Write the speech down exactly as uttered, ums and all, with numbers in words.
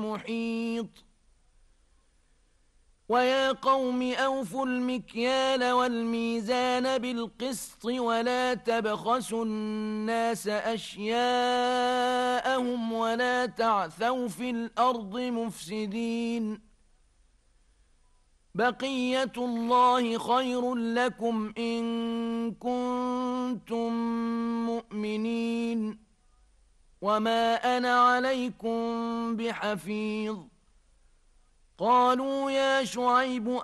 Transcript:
محيط ويا قوم أوفوا المكيال والميزان بالقسط ولا تبخسوا الناس أشياءهم ولا تعثوا في الأرض مفسدين بقية الله خير لكم إن كنتم مؤمنين وما أنا عليكم بحفيظ قالوا يا شعيب